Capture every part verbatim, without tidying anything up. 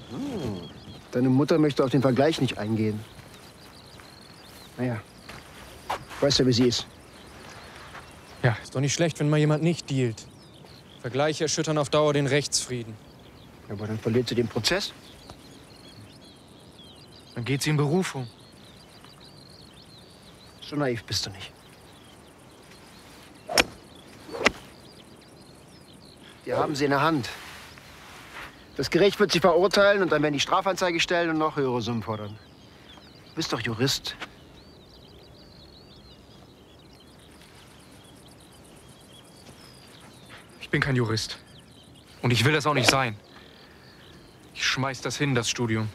Hm. Deine Mutter möchte auf den Vergleich nicht eingehen. Naja, weißt ja, wie sie ist. Ja, ist doch nicht schlecht, wenn mal jemand nicht dealt. Vergleiche erschüttern auf Dauer den Rechtsfrieden. Ja, aber dann verliert sie den Prozess. Dann geht sie in Berufung. So naiv bist du nicht. Die haben sie in der Hand. Das Gericht wird sie verurteilen und dann werden die Strafanzeige stellen und noch höhere Summen fordern. Du bist doch Jurist. Ich bin kein Jurist. Und ich will das auch nicht sein. Ich schmeiß das hin, das Studium.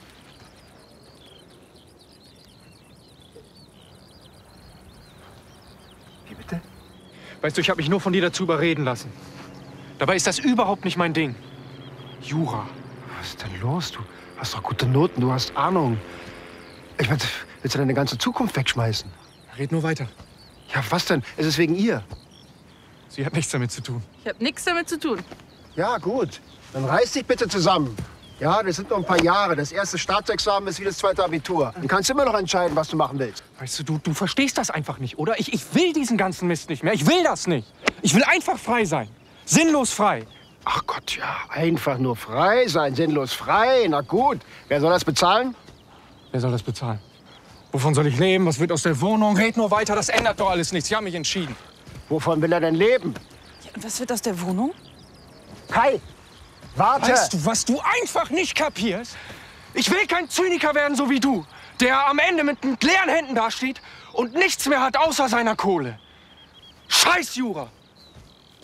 Wie bitte? Weißt du, ich habe mich nur von dir dazu überreden lassen. Dabei ist das überhaupt nicht mein Ding. Jura. Was ist denn los? Du hast doch gute Noten, du hast Ahnung. Ich meine, willst du deine ganze Zukunft wegschmeißen? Red nur weiter. Ja, was denn? Es ist wegen ihr. Sie hat nichts damit zu tun. Ich habe nichts damit zu tun. Ja, gut. Dann reiß dich bitte zusammen. Ja, das sind noch ein paar Jahre. Das erste Staatsexamen ist wie das zweite Abitur. Du kannst immer noch entscheiden, was du machen willst. Weißt du, du, du verstehst das einfach nicht, oder? Ich, ich will diesen ganzen Mist nicht mehr. Ich will das nicht. Ich will einfach frei sein. Sinnlos frei. Ach Gott, ja. Einfach nur frei sein, sinnlos frei. Na gut. Wer soll das bezahlen? Wer soll das bezahlen? Wovon soll ich leben? Was wird aus der Wohnung? Red nur weiter, das ändert doch alles nichts. Ich habe mich entschieden. Wovon will er denn leben? Ja, und was wird aus der Wohnung? Kai, warte! Weißt du, was du einfach nicht kapierst? Ich will kein Zyniker werden, so wie du, der am Ende mit, mit leeren Händen dasteht und nichts mehr hat außer seiner Kohle. Scheiß Jura!